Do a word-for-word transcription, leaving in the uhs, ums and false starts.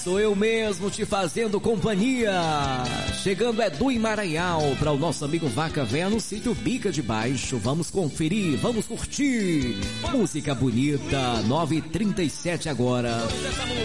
sou eu mesmo te fazendo companhia. Chegando Edu em Maranhão para o nosso amigo Vaca Véia no sítio Bica de Baixo. Vamos conferir, vamos curtir. Música bonita, nove e trinta e sete agora.